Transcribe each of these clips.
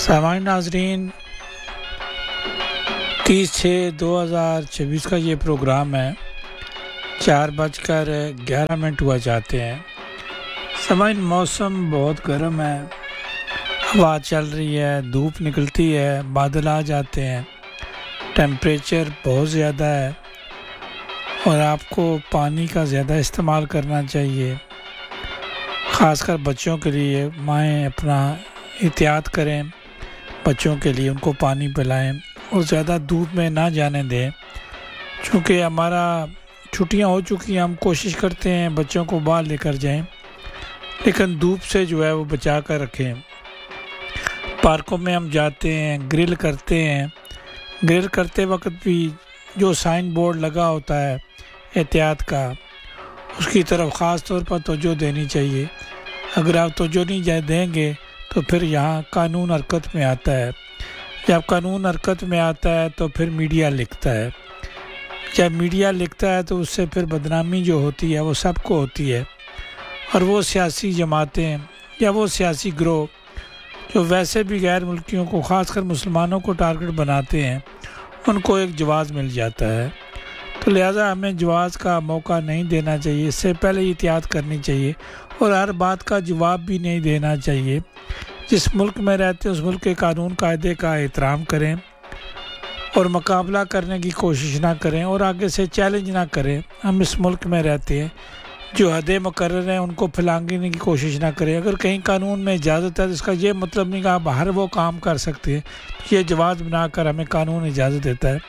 سامعین ناظرین 30/6/2024 کا یہ پروگرام ہے 4:11 ہوا جاتے ہیں۔ سامعین موسم بہت گرم ہے، ہوا چل رہی ہے، دھوپ نکلتی ہے، بادل آ جاتے ہیں، ٹیمپریچر بہت زیادہ ہے اور آپ کو پانی کا زیادہ استعمال کرنا چاہیے، خاص کر بچوں کے لیے۔ مائیں اپنا احتیاط کریں، بچوں کے لیے ان کو پانی پلائیں اور زیادہ دھوپ میں نہ جانے دیں، چونکہ ہمارا چھٹیاں ہو چکی ہیں، ہم کوشش کرتے ہیں بچوں کو باہر لے کر جائیں، لیکن دھوپ سے جو ہے وہ بچا کر رکھیں۔ پارکوں میں ہم جاتے ہیں، گرل کرتے ہیں، گرل کرتے وقت بھی جو سائن بورڈ لگا ہوتا ہے احتیاط کا، اس کی طرف خاص طور پر توجہ دینی چاہیے۔ اگر آپ توجہ نہیں دیں گے تو پھر یہاں قانون حرکت میں آتا ہے۔ جب قانون حرکت میں آتا ہے تو پھر میڈیا لکھتا ہے، جب میڈیا لکھتا ہے تو اس سے پھر بدنامی جو ہوتی ہے وہ سب کو ہوتی ہے، اور وہ سیاسی جماعتیں یا وہ سیاسی گروہ جو ویسے بھی غیر ملکیوں کو خاص کر مسلمانوں کو ٹارگٹ بناتے ہیں، ان کو ایک جواز مل جاتا ہے۔ تو لہٰذا ہمیں جواز کا موقع نہیں دینا چاہیے، اس سے پہلے احتیاط کرنی چاہیے اور ہر بات کا جواب بھی نہیں دینا چاہیے۔ جس ملک میں رہتے ہیں اس ملک کے قانون قاعدے کا احترام کریں اور مقابلہ کرنے کی کوشش نہ کریں اور آگے سے چیلنج نہ کریں۔ ہم اس ملک میں رہتے ہیں، جو حدیں مقرر ہیں ان کو پھلانگنے کی کوشش نہ کریں۔ اگر کہیں قانون میں اجازت ہے تو اس کا یہ مطلب نہیں کہ آپ ہر وہ کام کر سکتے ہیں، یہ جواز بنا کر ہمیں قانون اجازت دیتا ہے۔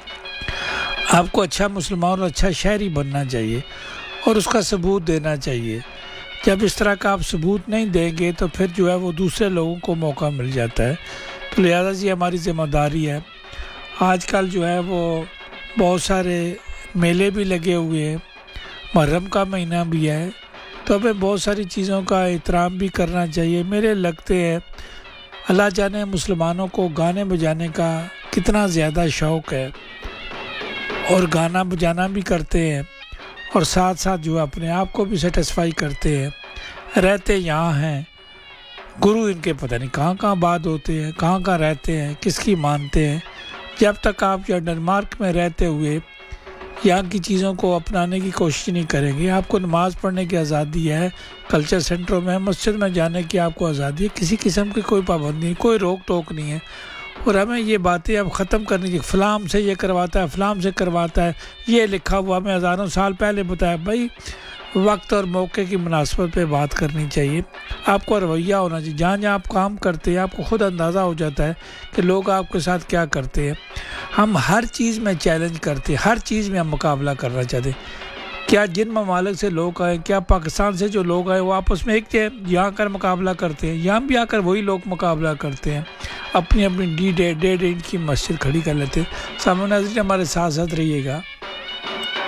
آپ کو اچھا مسلمان اور اچھا شہری بننا چاہیے اور اس کا ثبوت دینا چاہیے۔ جب اس طرح کا آپ ثبوت نہیں دیں گے تو پھر جو ہے وہ دوسرے لوگوں کو موقع مل جاتا ہے۔ تو لہٰذا یہ ہماری ذمہ داری ہے۔ آج کل جو ہے وہ بہت سارے میلے بھی لگے ہوئے ہیں، محرم کا مہینہ بھی ہے، تو ہمیں بہت ساری چیزوں کا احترام بھی کرنا چاہیے۔ میرے لگتے ہیں اللہ جانے مسلمانوں کو گانے بجانے کا کتنا زیادہ شوق ہے، اور گانا بجانا بھی کرتے ہیں اور ساتھ ساتھ جو اپنے آپ کو بھی سیٹسفائی کرتے ہیں۔ رہتے یہاں ہیں، گرو ان کے پتہ نہیں کہاں کہاں بات ہوتے ہیں، کہاں کہاں رہتے ہیں، کس کی مانتے ہیں۔ جب تک آپ یا ڈنمارک میں رہتے ہوئے یہاں کی چیزوں کو اپنانے کی کوشش نہیں کریں گے، آپ کو نماز پڑھنے کی آزادی ہے، کلچر سینٹروں میں مسجد میں جانے کی آپ کو آزادی ہے، کسی قسم کی کوئی پابندی نہیں، کوئی روک ٹوک نہیں ہے۔ اور ہمیں یہ باتیں اب ختم کرنی چاہیے، فلاں سے یہ کرواتا ہے، فلاں سے کرواتا ہے، یہ لکھا ہوا ہمیں ہزاروں سال پہلے بتایا۔ بھائی وقت اور موقع کی مناسبت پہ بات کرنی چاہیے، آپ کو رویہ ہونا چاہیے۔ جہاں جہاں آپ کام کرتے ہیں آپ کو خود اندازہ ہو جاتا ہے کہ لوگ آپ کے ساتھ کیا کرتے ہیں۔ ہم ہر چیز میں چیلنج کرتے ہیں، ہر چیز میں ہم مقابلہ کرنا چاہتے ہیں۔ کیا جن ممالک سے لوگ آئے، کیا پاکستان سے جو لوگ آئے وہ آپس میں ایک یہاں کر مقابلہ کرتے ہیں؟ یہاں بھی آ کر وہی لوگ مقابلہ کرتے ہیں، اپنی اپنی ڈیڑھ انچ کی مسجد کھڑی کر لیتے ہیں۔ سامعین ناظرین ہمارے ساتھ ساتھ رہیے گا۔